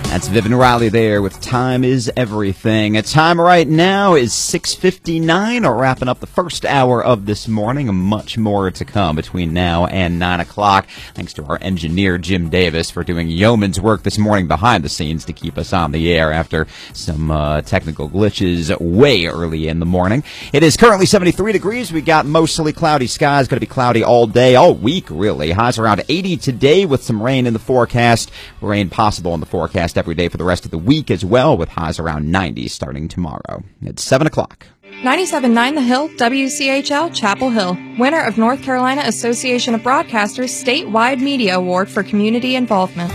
That's Vivian Riley there with Time is Everything. Time right now is 6:59. We're wrapping up the first hour of this morning. Much more to come between now and 9 o'clock. Thanks to our engineer, Jim Davis, for doing yeoman's work this morning behind the scenes to keep us on the air after some technical glitches way early in the morning. It is currently 73 degrees. We got mostly cloudy skies. Going to be cloudy all day, all week, really. Highs around 80 today with some rain in the forecast. Rain possible in the forecast every day for the rest of the week as well, with highs around 90 starting tomorrow. It's 7 o'clock. 97.9 The Hill, WCHL, Chapel Hill. Winner of North Carolina Association of Broadcasters Statewide Media Award for Community Involvement.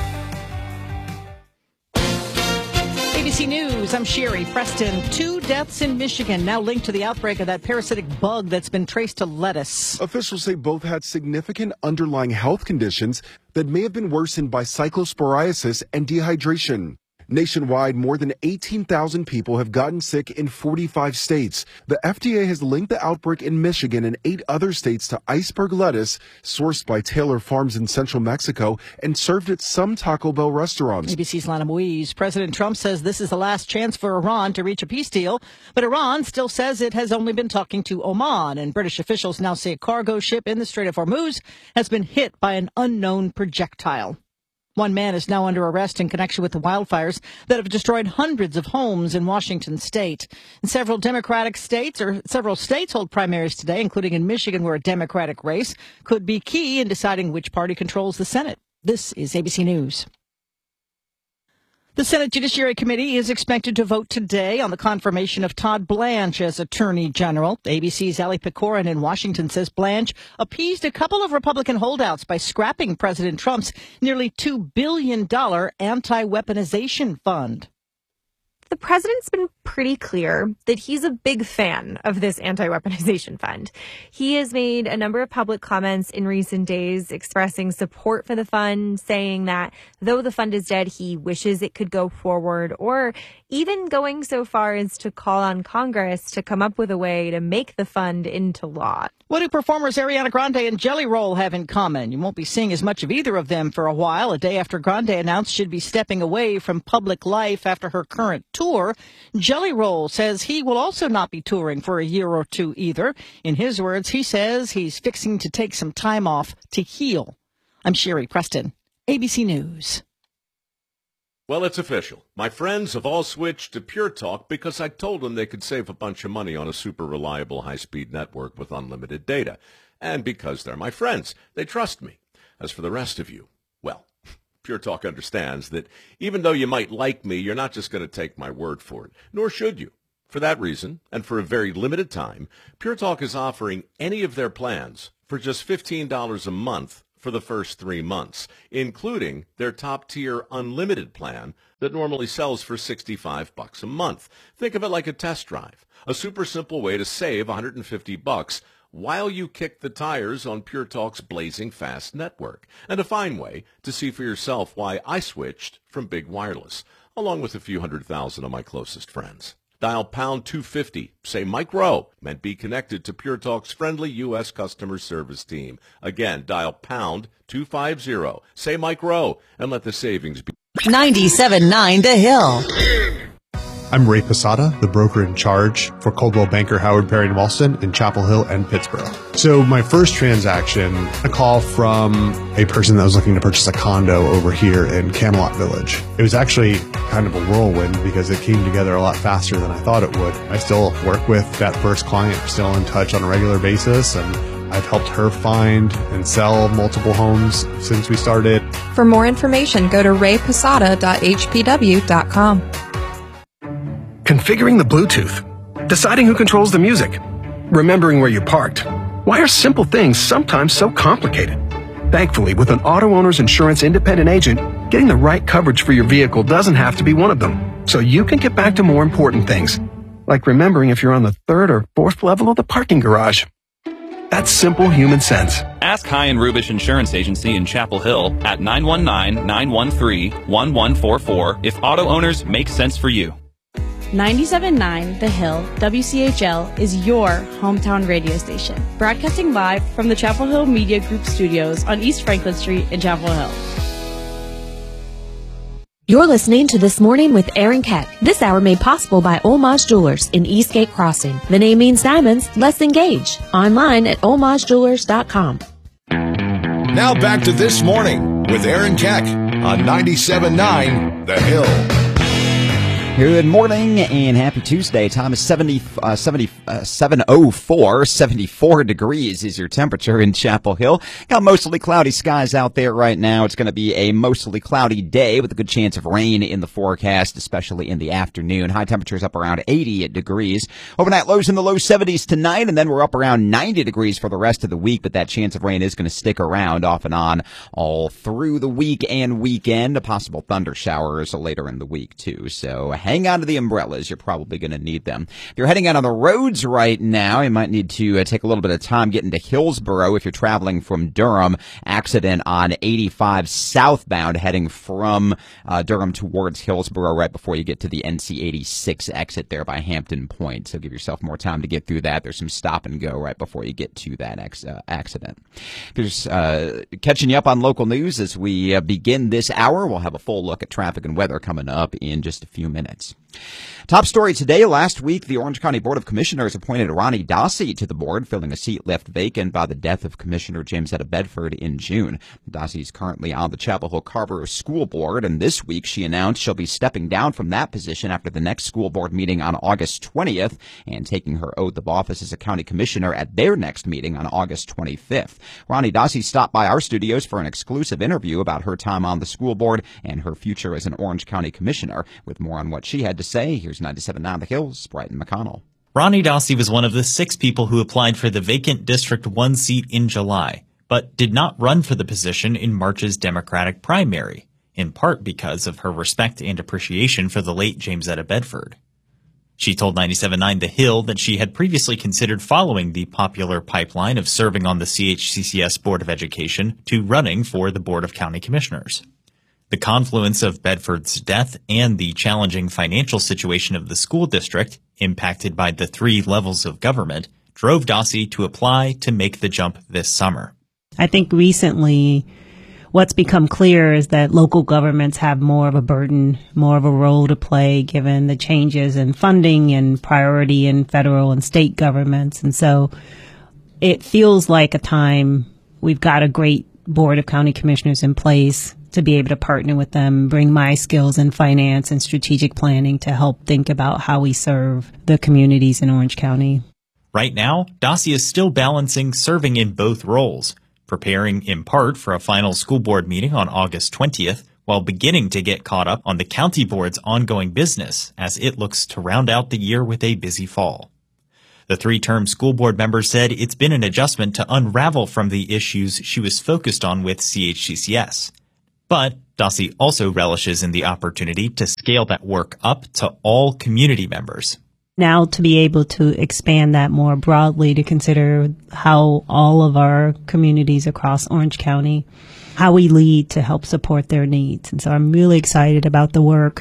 ABC News, I'm Sherry Preston. 2 deaths in Michigan, now linked to the outbreak of that parasitic bug that's been traced to lettuce. Officials say both had significant underlying health conditions that may have been worsened by cyclosporiasis and dehydration. Nationwide, more than 18,000 people have gotten sick in 45 states. The FDA has linked the outbreak in Michigan and 8 other states to iceberg lettuce, sourced by Taylor Farms in central Mexico and served at some Taco Bell restaurants. ABC's Lana Moise. President Trump says this is the last chance for Iran to reach a peace deal, but Iran still says it has only been talking to Oman, and British officials now say a cargo ship in the Strait of Hormuz has been hit by an unknown projectile. 1 man is now under arrest in connection with the wildfires that have destroyed hundreds of homes in Washington state. And several states hold primaries today, including in Michigan, where a Democratic race could be key in deciding which party controls the Senate. This is ABC News. The Senate Judiciary Committee is expected to vote today on the confirmation of Todd Blanche as Attorney General. ABC's Ali Pecorin in Washington says Blanche appeased a couple of Republican holdouts by scrapping President Trump's nearly $2 billion anti-weaponization fund. The president's been pretty clear that he's a big fan of this anti-weaponization fund. He has made a number of public comments in recent days expressing support for the fund, saying that though the fund is dead, he wishes it could go forward, or even going so far as to call on Congress to come up with a way to make the fund into law. What do performers Ariana Grande and Jelly Roll have in common? You won't be seeing as much of either of them for a while. A day after Grande announced she'd be stepping away from public life after her current tour, Jelly Roll says he will also not be touring for a year or two either. In his words, he says he's fixing to take some time off to heal. I'm Sherry Preston, ABC News. Well, it's official. My friends have all switched to Pure Talk because I told them they could save a bunch of money on a super reliable high-speed network with unlimited data. And because they're my friends, they trust me. As for the rest of you, well, Pure Talk understands that even though you might like me, you're not just going to take my word for it, nor should you. For that reason, and for a very limited time, Pure Talk is offering any of their plans for just $15 a month for the first 3 months, including their top-tier unlimited plan that normally sells for $65 a month. Think of it like a test drive, a super simple way to save $150 while you kick the tires on Pure Talk's blazing fast network, and a fine way to see for yourself why I switched from big wireless, along with a few 100,000 of my closest friends. Dial pound 250, say Mike Rowe, and be connected to Pure Talk's friendly U.S. customer service team. Again, dial pound 250, say Mike Rowe, and let the savings be. 97.9 The Hill. I'm Ray Posada, the broker in charge for Coldwell Banker, Howard Perry & Walston in Chapel Hill and Pittsburgh. So my first transaction, a call from a person that was looking to purchase a condo over here in Camelot Village. It was actually kind of a whirlwind because it came together a lot faster than I thought it would. I still work with that first client, still in touch on a regular basis, and I've helped her find and sell multiple homes since we started. For more information, go to rayposada.hpw.com. Configuring the Bluetooth, deciding who controls the music, remembering where you parked. Why are simple things sometimes so complicated? Thankfully, with an auto owner's insurance independent agent, getting the right coverage for your vehicle doesn't have to be one of them. So you can get back to more important things, like remembering if you're on the 3rd or 4th level of the parking garage. That's simple human sense. Ask High and Rubish Insurance Agency in Chapel Hill at 919-913-1144 if auto owners make sense for you. 97.9 The Hill, WCHL, is your hometown radio station. Broadcasting live from the Chapel Hill Media Group studios on East Franklin Street in Chapel Hill. You're listening to This Morning with Aaron Keck. This hour made possible by Homage Jewelers in Eastgate Crossing. The name means diamonds. Let's engage. Online at homagejewelers.com. Now back to This Morning with Aaron Keck on 97.9 The Hill. Good morning and happy Tuesday. Time is 74 degrees is your temperature in Chapel Hill. Got mostly cloudy skies out there right now. It's going to be a mostly cloudy day with a good chance of rain in the forecast, especially in the afternoon. High temperatures up around 80 degrees. Overnight lows in the low 70s tonight, and then we're up around 90 degrees for the rest of the week, but that chance of rain is going to stick around off and on all through the week and weekend. A possible thunder showers later in the week, too. So hang on to the umbrellas. You're probably going to need them. If you're heading out on the roads right now, you might need to take a little bit of time getting to Hillsboro if you're traveling from Durham. Accident on 85 southbound heading from Durham towards Hillsboro right before you get to the NC 86 exit there by Hampton Point. So give yourself more time to get through that. There's some stop and go right before you get to that accident. There's catching you up on local news as we begin this hour. We'll have a full look at traffic and weather coming up in just a few minutes. Top story today. Last week, the Orange County Board of Commissioners appointed Ronnie Dossey to the board, filling a seat left vacant by the death of Commissioner Jamesetta Bedford in June. Dossey is currently on the Chapel Hill Carrboro School Board, and this week she announced she'll be stepping down from that position after the next school board meeting on August 20th and taking her oath of office as a county commissioner at their next meeting on August 25th. Ronnie Dossey stopped by our studios for an exclusive interview about her time on the school board and her future as an Orange County commissioner. With more on what she had to say, here's 97.9 The Hills, Bryton McConnell. Ronnie Dossey was one of the 6 people who applied for the vacant District 1 seat in July, but did not run for the position in March's Democratic primary, in part because of her respect and appreciation for the late Jamesetta Bedford. She told 97.9 The Hill that she had previously considered following the popular pipeline of serving on the CHCCS Board of Education to running for the Board of County Commissioners. The confluence of Bedford's death and the challenging financial situation of the school district, impacted by the 3 levels of government, drove Dossey to apply to make the jump this summer. I think recently what's become clear is that local governments have more of a burden, more of a role to play given the changes in funding and priority in federal and state governments. And so it feels like a time we've got a great board of county commissioners in place to be able to partner with them, bring my skills in finance and strategic planning to help think about how we serve the communities in Orange County. Right now, Dossey is still balancing serving in both roles, preparing in part for a final school board meeting on August 20th, while beginning to get caught up on the county board's ongoing business as it looks to round out the year with a busy fall. The 3-term school board member said it's been an adjustment to unravel from the issues she was focused on with CHCCS. But Dossey also relishes in the opportunity to scale that work up to all community members. Now to be able to expand that more broadly to consider how all of our communities across Orange County, how we lead to help support their needs. And so I'm really excited about the work.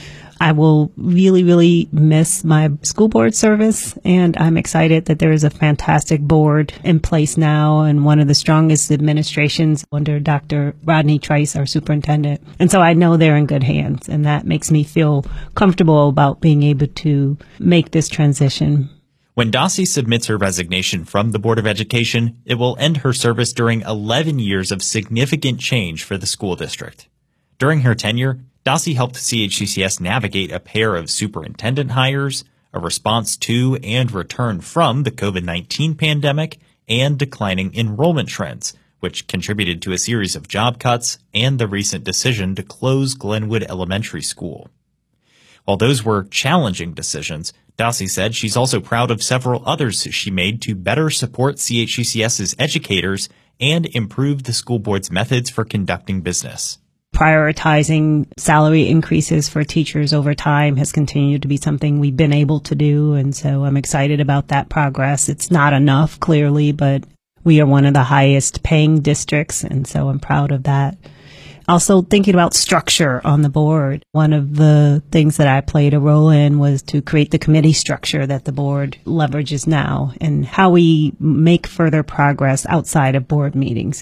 I will really, really miss my school board service, and I'm excited that there is a fantastic board in place now and one of the strongest administrations under Dr. Rodney Trice, our superintendent. And so I know they're in good hands, and that makes me feel comfortable about being able to make this transition. When Dossey submits her resignation from the Board of Education, it will end her service during 11 years of significant change for the school district. During her tenure, Dossey helped CHCCS navigate a pair of superintendent hires, a response to and return from the COVID-19 pandemic, and declining enrollment trends, which contributed to a series of job cuts and the recent decision to close Glenwood Elementary School. While those were challenging decisions, Dossey said she's also proud of several others she made to better support CHCCS's educators and improve the school board's methods for conducting business. Prioritizing salary increases for teachers over time has continued to be something we've been able to do, and so I'm excited about that progress. It's not enough, clearly, but we are one of the highest paying districts, and so I'm proud of that. Also thinking about structure on the board. One of the things that I played a role in was to create the committee structure that the board leverages now and how we make further progress outside of board meetings.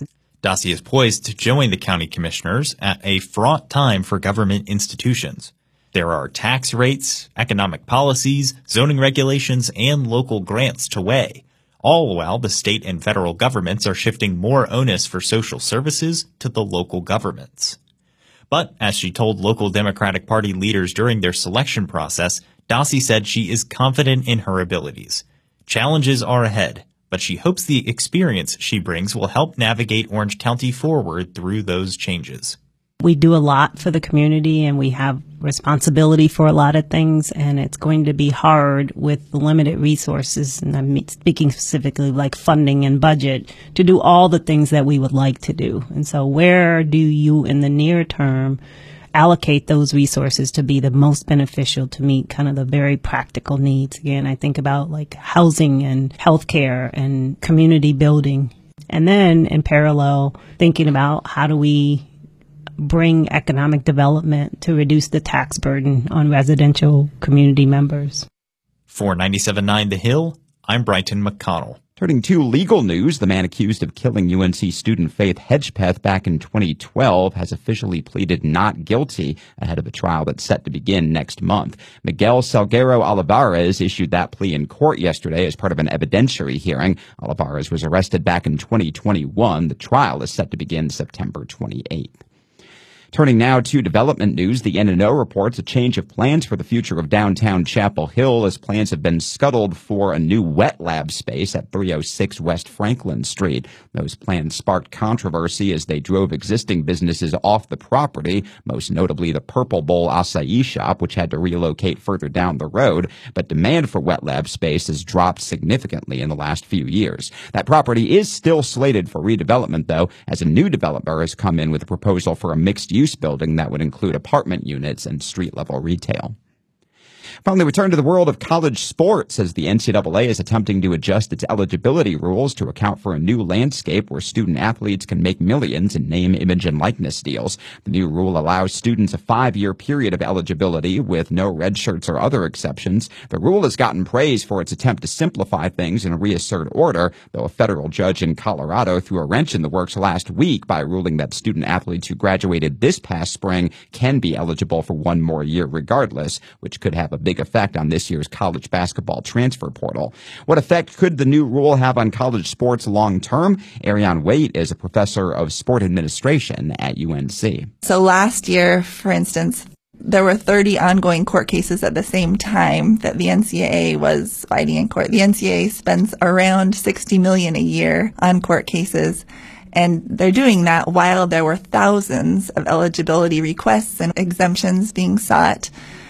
Dassey is poised to join the county commissioners at a fraught time for government institutions. There are tax rates, economic policies, zoning regulations, and local grants to weigh, all while the state and federal governments are shifting more onus for social services to the local governments. But as she told local Democratic Party leaders during their selection process, Dassey said she is confident in her abilities. Challenges are ahead, but she hopes the experience she brings will help navigate Orange County forward through those changes. We do a lot for the community and we have responsibility for a lot of things, and it's going to be hard with the limited resources, and I'm speaking specifically like funding and budget, to do all the things that we would like to do. And so where do you in the near term allocate those resources to be the most beneficial to meet kind of the very practical needs? Again, I think about like housing and healthcare and community building. And then in parallel, thinking about how do we bring economic development to reduce the tax burden on residential community members. For 97.9 The Hill, I'm Brighton McConnell. Turning to legal news, the man accused of killing UNC student Faith Hedgepeth back in 2012 has officially pleaded not guilty ahead of a trial that's set to begin next month. Miguel Salguero Olivares issued that plea in court yesterday as part of an evidentiary hearing. Olivares was arrested back in 2021. The trial is set to begin September 28th. Turning now to development news, the N&O reports a change of plans for the future of downtown Chapel Hill as plans have been scuttled for a new wet lab space at 306 West Franklin Street. Those plans sparked controversy as they drove existing businesses off the property, most notably the Purple Bowl acai shop, which had to relocate further down the road. But demand for wet lab space has dropped significantly in the last few years. That property is still slated for redevelopment, though, as a new developer has come in with a proposal for a mixed-use building that would include apartment units and street-level retail. Finally, we turn to the world of college sports as the NCAA is attempting to adjust its eligibility rules to account for a new landscape where student athletes can make millions in name, image, and likeness deals. The new rule allows students a 5-year period of eligibility with no red shirts or other exceptions. The rule has gotten praise for its attempt to simplify things and reassert order, though a federal judge in Colorado threw a wrench in the works last week by ruling that student athletes who graduated this past spring can be eligible for one more year regardless, which could have a big effect on this year's college basketball transfer portal. What effect could the new rule have on college sports long term? Ariane Waite is a professor of sport administration at UNC. So last year, for instance, there were 30 ongoing court cases at the same time that the NCAA was fighting in court. The NCAA spends around $60 million a year on court cases. And they're doing that while there were thousands of eligibility requests and exemptions being sought.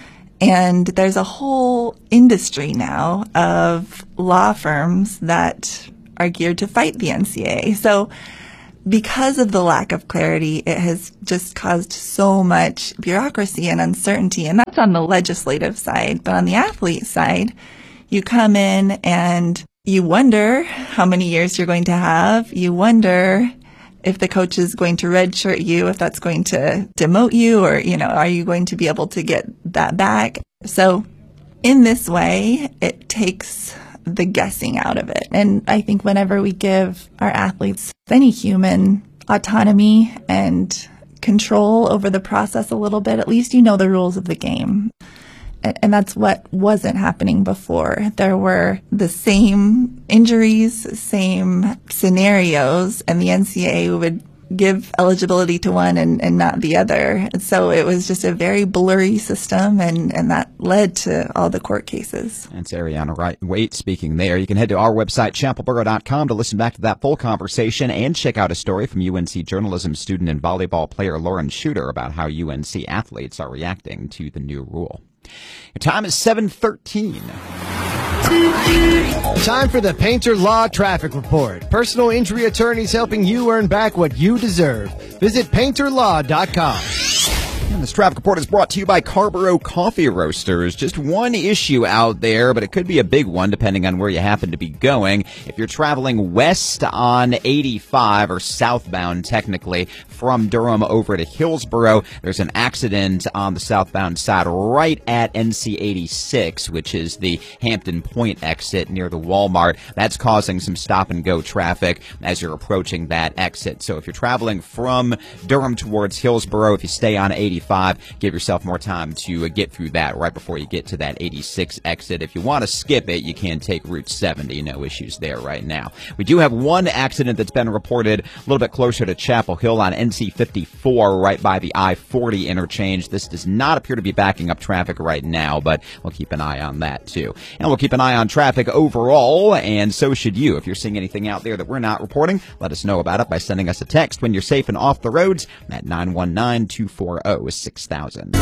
And there's a whole industry now of law firms that are geared to fight the NCAA. So because of the lack of clarity, it has just caused so much bureaucracy and uncertainty. And that's on the legislative side. But on the athlete side, you come in and you wonder how many years you're going to have. You wonder if the coach is going to redshirt you, if that's going to demote you, or, are you going to be able to get that back? So in this way, it takes the guessing out of it. And I think whenever we give our athletes, any human, autonomy and control over the process a little bit, at least you know the rules of the game. And that's what wasn't happening before. There were the same injuries, same scenarios, and the NCAA would give eligibility to one and not the other. And so it was just a very blurry system, and that led to all the court cases. That's Ariane Waite speaking there. You can head to our website, chapelboro.com, to listen back to that full conversation and check out a story from UNC journalism student and volleyball player Lauren Shooter about how UNC athletes are reacting to the new rule. Your time is 7:13. Time for the Painter Law Traffic Report. Personal injury attorneys helping you earn back what you deserve. Visit painterlaw.com. And this traffic report is brought to you by Carborough Coffee Roasters. Just one issue out there, but it could be a big one depending on where you happen to be going. If you're traveling west on 85, or southbound technically, from Durham over to Hillsborough. There's an accident on the southbound side right at NC 86, which is the Hampton Point exit near the Walmart. That's causing some stop-and-go traffic as you're approaching that exit. So if you're traveling from Durham towards Hillsborough, if you stay on 85, give yourself more time to get through that right before you get to that 86 exit. If you want to skip it, you can take Route 70. No issues there right now. We do have one accident that's been reported a little bit closer to Chapel Hill on NC 54 right by the I-40 interchange. This does not appear to be backing up traffic right now, but we'll keep an eye on that too. And we'll keep an eye on traffic overall, and so should you. If you're seeing anything out there that we're not reporting, let us know about it by sending us a text when you're safe and off the roads at 919-240-6000.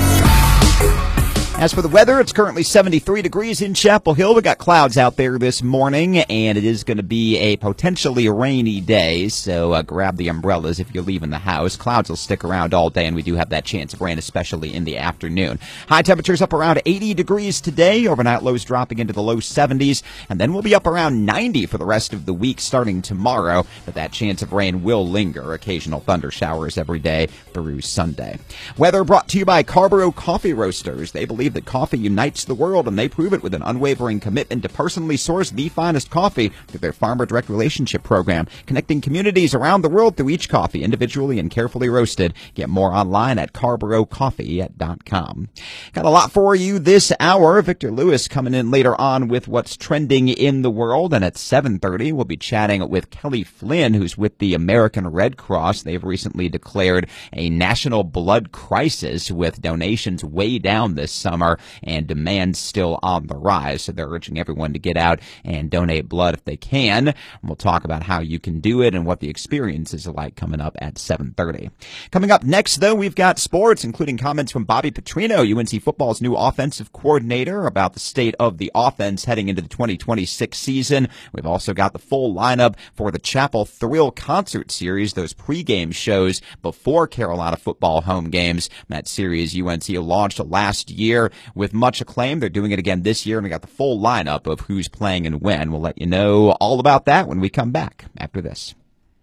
As for the weather, it's currently 73 degrees in Chapel Hill. We got clouds out there this morning, and it is going to be a potentially rainy day, so grab the umbrellas if you're leaving the house. Clouds will stick around all day, and we do have that chance of rain, especially in the afternoon. High temperatures up around 80 degrees today, overnight lows dropping into the low 70s, and then we'll be up around 90 for the rest of the week starting tomorrow, but that chance of rain will linger. Occasional thunder showers every day through Sunday. Weather brought to you by Carborough Coffee Roasters. They believe that coffee unites the world, and they prove it with an unwavering commitment to personally source the finest coffee through their Farmer Direct Relationship Program, connecting communities around the world through each coffee, individually and carefully roasted. Get more online at carboroughcoffee.com. Got a lot for you this hour. Victor Lewis coming in later on with what's trending in the world, and at 7:30 we'll be chatting with Kelly Flynn, who's with the American Red Cross. They've recently declared a national blood crisis with donations way down this summer and demand still on the rise. So they're urging everyone to get out and donate blood if they can. And we'll talk about how you can do it and what the experience is like coming up at 7:30. Coming up next, though, we've got sports, including comments from Bobby Petrino, UNC football's new offensive coordinator, about the state of the offense heading into the 2026 season. We've also got the full lineup for the Chapel Thrill Concert Series, those pregame shows before Carolina football home games. That series UNC launched last year with much acclaim. They're doing it again this year, and we got the full lineup of who's playing and when. We'll let you know all about that when we come back after this.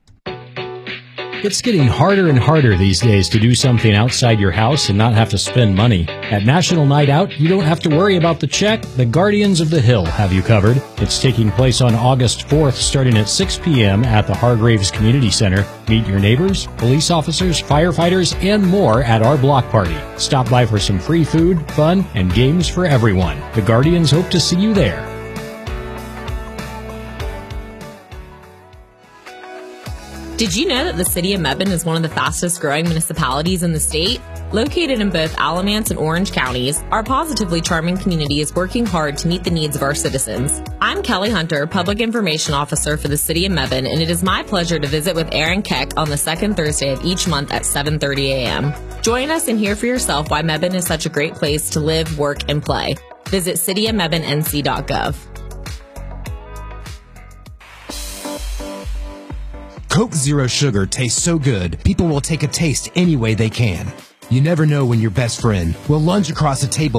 It's getting harder and harder these days to do something outside your house and not have to spend money. At National Night Out, you don't have to worry about the check. The Guardians of the Hill have you covered. It's taking place on August 4th, starting at 6 p.m. at the Hargraves Community Center. Meet your neighbors, police officers, firefighters, and more at our block party. Stop by for some free food, fun, and games for everyone. The Guardians hope to see you there. Did you know that the city of Mebane is one of the fastest growing municipalities in the state? Located in both Alamance and Orange counties, our positively charming community is working hard to meet the needs of our citizens. I'm Kelly Hunter, Public Information Officer for the city of Mebane, and it is my pleasure to visit with Aaron Keck on the second Thursday of each month at 7:30 a.m. Join us and hear for yourself why Mebane is such a great place to live, work, and play. Visit cityofmebanenc.gov. Coke Zero Sugar tastes so good, people will take a taste any way they can. You never know when your best friend will lunge across a table